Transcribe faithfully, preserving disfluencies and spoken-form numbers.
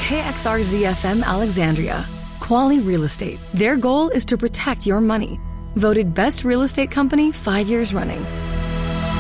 K X R Z F M Alexandria. Quali Real Estate. Their goal is to protect your money. Voted Best Real Estate Company five years running.